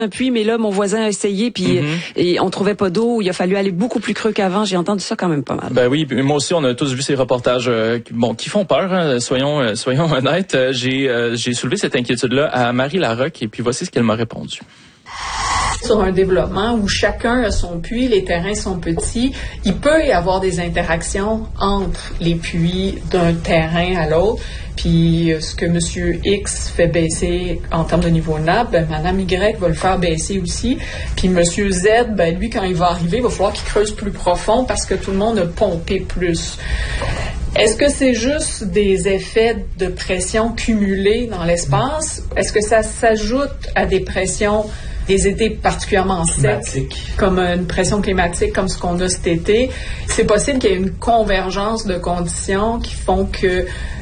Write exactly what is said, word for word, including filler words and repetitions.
un puits, mais là, mon voisin a essayé, puis mm-hmm. et on trouvait pas d'eau. Il a fallu aller beaucoup plus creux qu'avant. J'ai entendu ça quand même pas mal. Ben oui, moi aussi, on a tous vu ces reportages, euh, bon, qui font peur. Hein, soyons, euh, soyons honnêtes. J'ai, euh, j'ai soulevé cette inquiétude-là à Marie Larocque, et puis voici ce qu'elle m'a répondu. Sur un développement où chacun a son puits, les terrains sont petits, il peut y avoir des interactions entre les puits d'un terrain à l'autre. Puis ce que Monsieur X fait baisser en termes de niveau nappe, ben, Madame Y va le faire baisser aussi. Puis Monsieur Z, ben, lui, quand il va arriver, il va falloir qu'il creuse plus profond parce que tout le monde a pompé plus. Est-ce que c'est juste des effets de pression cumulés dans l'espace? Est-ce que ça s'ajoute à des pressions des étés particulièrement secs, comme une pression climatique comme ce qu'on a cet été? C'est possible qu'il y ait une convergence de conditions qui font que